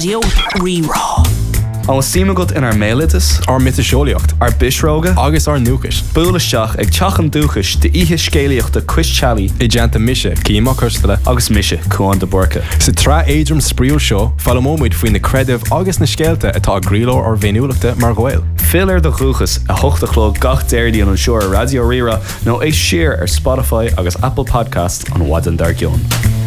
Radio Rerá. An símagat in ar mélitas, ar mitiseolaíocht, ar bisróga, agus ar núchas. Búlaisteach ag teachan dúchas de ihe scéalaíocht de Cuistealaí I deanta mise, címa custala. agus mise Cuan de Borca. Sa trá éidrim spríol seo, fallamóid faoin na credibh agus na scéalta atá gríló ar bhéiniúlachta mar ghail. Filir de chuchas a hochtachló gach déirdíon an seoir Radio Rira nó é siar ar Spotify agus Apple Podcast an Wadan Dargion.